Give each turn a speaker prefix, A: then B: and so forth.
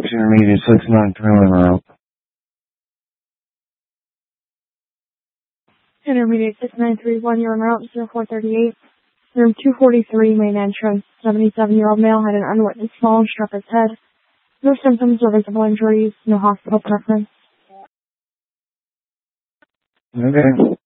A: Intermediate 693 on route.
B: Intermediate 6931, you're en route 0438. Room 243, main entrance. 77-year-old male had an unwitnessed fall and struck his head. No symptoms or visible injuries, no hospital preference.
A: Okay.